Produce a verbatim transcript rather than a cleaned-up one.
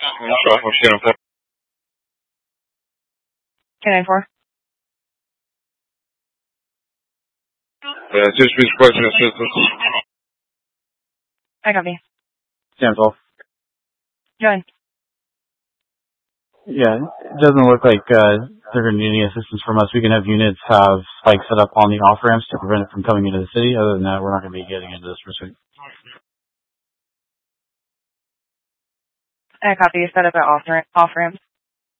Sure, what's your info? Can I four? Yeah, just requesting assistance. I copy. Stand twelve. Join. Yeah, it doesn't look like uh, they're going to need any assistance from us. We can have units have spikes set up on the off ramps to prevent it from coming into the city. Other than that, we're not going to be getting into this pursuit. I copy. Set up at off ramp. Off ramps.